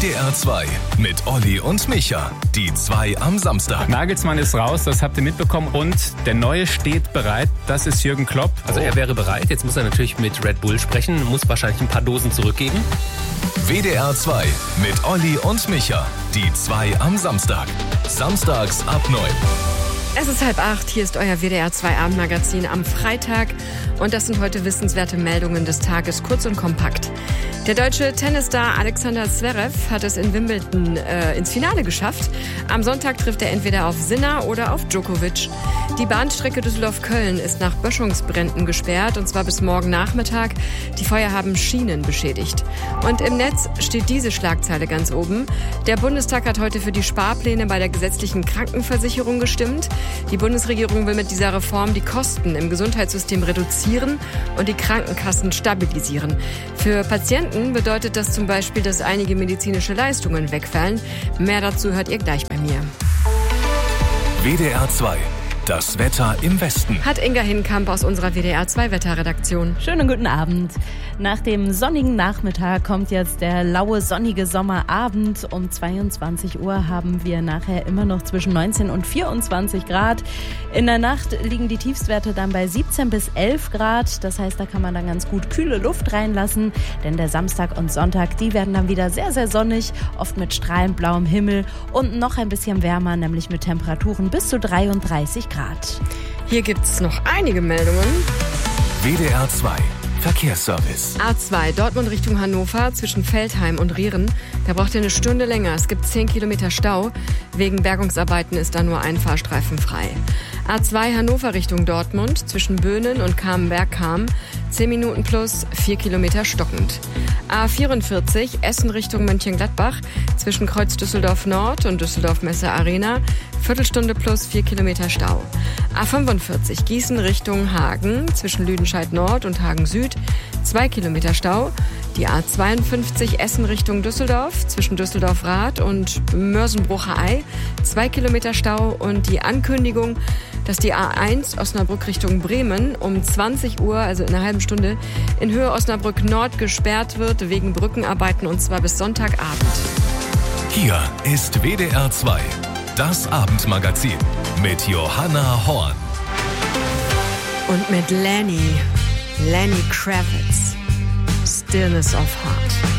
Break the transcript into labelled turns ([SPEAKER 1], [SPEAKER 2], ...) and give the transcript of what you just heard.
[SPEAKER 1] WDR 2 mit Olli und Micha. Die 2 am Samstag.
[SPEAKER 2] Nagelsmann ist raus, das habt ihr mitbekommen. Und der Neue steht bereit, das ist Jürgen Klopp.
[SPEAKER 3] Also er wäre bereit, jetzt muss er natürlich mit Red Bull sprechen, muss wahrscheinlich ein paar Dosen zurückgeben.
[SPEAKER 1] WDR 2 mit Olli und Micha. Die 2 am Samstag. Samstags ab 9.
[SPEAKER 4] Es ist 7:30, hier ist euer WDR 2 Abendmagazin am Freitag. Und das sind heute wissenswerte Meldungen des Tages, kurz und kompakt. Der deutsche Tennisstar Alexander Zverev hat es in Wimbledon ins Finale geschafft. Am Sonntag trifft er entweder auf Sinner oder auf Djokovic. Die Bahnstrecke Düsseldorf-Köln ist nach Böschungsbränden gesperrt, und zwar bis morgen Nachmittag. Die Feuer haben Schienen beschädigt. Und im Netz steht diese Schlagzeile ganz oben. Der Bundestag hat heute für die Sparpläne bei der gesetzlichen Krankenversicherung gestimmt. Die Bundesregierung will mit dieser Reform die Kosten im Gesundheitssystem reduzieren und die Krankenkassen stabilisieren. Für Patienten bedeutet das zum Beispiel, dass einige medizinische Leistungen wegfallen. Mehr dazu hört ihr gleich bei mir.
[SPEAKER 1] WDR 2. Das Wetter im Westen.
[SPEAKER 4] Hat Inga Hinkamp aus unserer WDR 2 Wetterredaktion.
[SPEAKER 5] Schönen guten Abend. Nach dem sonnigen Nachmittag kommt jetzt der laue, sonnige Sommerabend. Um 22 Uhr haben wir nachher immer noch zwischen 19 und 24 Grad. In der Nacht liegen die Tiefstwerte dann bei 17 bis 11 Grad. Das heißt, da kann man dann ganz gut kühle Luft reinlassen. Denn der Samstag und Sonntag, die werden dann wieder sehr, sehr sonnig. Oft mit strahlend blauem Himmel und noch ein bisschen wärmer, nämlich mit Temperaturen bis zu 33 Grad.
[SPEAKER 4] Hier gibt's noch einige Meldungen.
[SPEAKER 1] WDR 2. Verkehrsservice.
[SPEAKER 4] A2 Dortmund Richtung Hannover zwischen Veltheim und Rieren. Da braucht ihr eine Stunde länger. Es gibt 10 Kilometer Stau. Wegen Bergungsarbeiten ist da nur ein Fahrstreifen frei. A2 Hannover Richtung Dortmund zwischen Böhnen und Kamenberg-Kam. 10 Minuten plus 4 Kilometer stockend. A44 Essen Richtung Mönchengladbach zwischen Kreuz Düsseldorf Nord und Düsseldorf Messe Arena. Viertelstunde plus 4 Kilometer Stau. A45 Gießen Richtung Hagen zwischen Lüdenscheid Nord und Hagen Süd. 2 Kilometer Stau. Die A52 Essen Richtung Düsseldorf zwischen Düsseldorf-Rath und Mörsenbrucher-Ei. 2 Kilometer Stau. Und die Ankündigung, dass die A1 Osnabrück Richtung Bremen um 20 Uhr, also in einer halben Stunde, in Höhe Osnabrück Nord gesperrt wird wegen Brückenarbeiten, und zwar bis Sonntagabend.
[SPEAKER 1] Hier ist WDR 2. Das Abendmagazin mit Johanna Horn.
[SPEAKER 4] Und mit Lenny Kravitz. Stillness of Heart.